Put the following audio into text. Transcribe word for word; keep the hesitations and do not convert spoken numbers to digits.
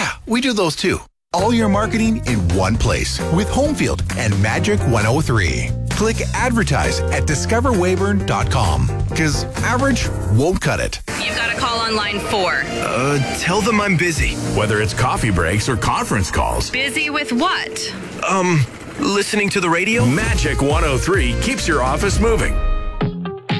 Yeah, we do those too. All your marketing in one place with Homefield and Magic one oh three. Click advertise at discover weyburn dot com because average won't cut it. You've got a call on line four. Uh, tell them I'm busy. Whether it's coffee breaks or conference calls. Busy with what? Um, listening to the radio? Magic one oh three keeps your office moving.